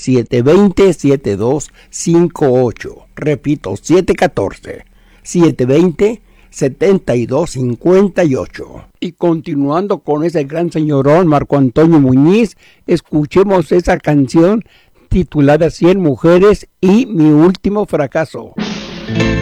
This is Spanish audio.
714-720-7258. Repito, 714-720-7258. Y continuando con ese gran señorón Marco Antonio Muñiz, escuchemos esa canción titulada 100 mujeres y mi último fracaso.